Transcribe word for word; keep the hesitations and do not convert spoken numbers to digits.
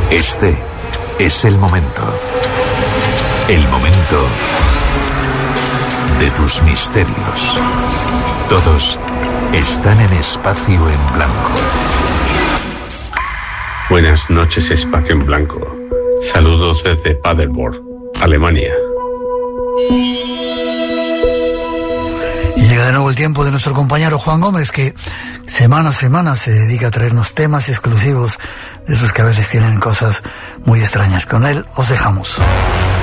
Este es el momento. El momento de tus misterios. Todos están en Espacio en Blanco. Buenas noches, Espacio en Blanco. Saludos desde Paderborn, Alemania. Y llega de nuevo el tiempo de nuestro compañero Juan Gómez, que semana a semana se dedica a traernos temas exclusivos de esos que a veces tienen cosas muy extrañas. Con él os dejamos.